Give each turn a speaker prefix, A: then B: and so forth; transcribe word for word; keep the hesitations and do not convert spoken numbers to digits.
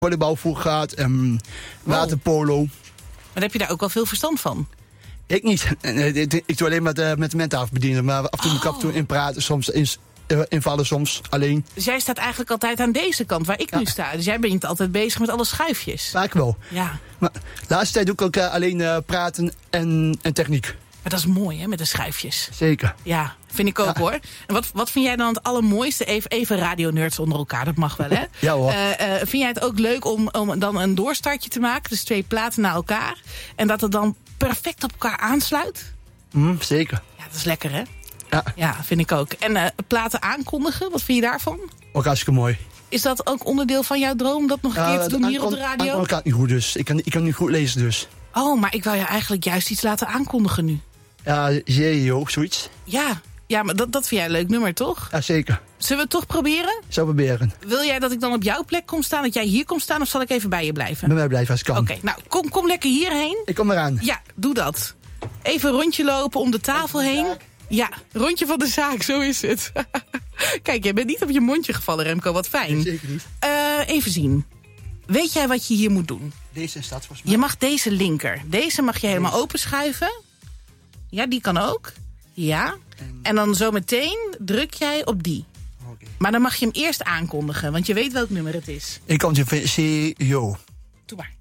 A: volleybalvoer gaat, um, waterpolo.
B: Maar dan heb je daar ook wel veel verstand van?
A: Ik niet. Ik doe alleen met, uh, met de menttafel bedienen. Maar af en toe moet ik af en toe inpraten, soms in, uh, invallen, soms alleen.
B: Dus jij staat eigenlijk altijd aan deze kant, waar ik ja. nu sta. Dus jij bent altijd bezig met alle schuifjes.
A: Vaak wel.
B: Ja.
A: Maar de laatste tijd doe ik ook uh, alleen uh, praten en, en techniek.
B: Maar dat is mooi, hè, met de schuifjes.
A: Zeker.
B: Ja, vind ik ook, ja. hoor. En wat, wat vind jij dan het allermooiste? Even, even radionerds onder elkaar, dat mag wel, hè?
A: Ja, hoor.
B: Uh, uh, vind jij het ook leuk om, om dan een doorstartje te maken? Dus twee platen naar elkaar. En dat het dan perfect op elkaar aansluit?
A: Mm, zeker.
B: Ja, dat is lekker, hè?
A: Ja.
B: Ja, vind ik ook. En uh, platen aankondigen, wat vind je daarvan?
A: Ook hartstikke mooi.
B: Is dat ook onderdeel van jouw droom, dat nog een
A: ja,
B: keer te doen hier op de radio?
A: Ik kan het niet goed, dus. Ik kan, ik kan niet goed lezen, dus.
B: Oh, maar ik wou je eigenlijk juist iets laten aankondigen nu.
A: Ja, J-O, zoiets.
B: Ja, ja, maar dat, dat vind jij een leuk nummer, toch?
A: Ja, zeker.
B: Zullen we het toch proberen?
A: Ik zou proberen.
B: Wil jij dat ik dan op jouw plek kom staan, dat jij hier komt staan, of zal ik even bij je blijven?
A: Bij mij blijven als ik kan.
B: Oké, okay, nou, kom, kom lekker hierheen.
A: Ik kom eraan.
B: Ja, doe dat. Even een rondje lopen om de tafel heen. Ja, rondje van de zaak, zo is het. Kijk, jij bent niet op je mondje gevallen, Remco, wat fijn.
A: Nee, zeker niet.
B: Uh, even zien. Weet jij wat je hier moet doen?
A: Deze staat volgens mij.
B: Je mag deze linker. Deze mag je helemaal openschuiven. Ja, die kan ook. Ja. En, en dan zo meteen druk jij op die. Okay. Maar dan mag je hem eerst aankondigen, want je weet welk nummer het is.
A: Ik kan je C-O.
B: Doe maar.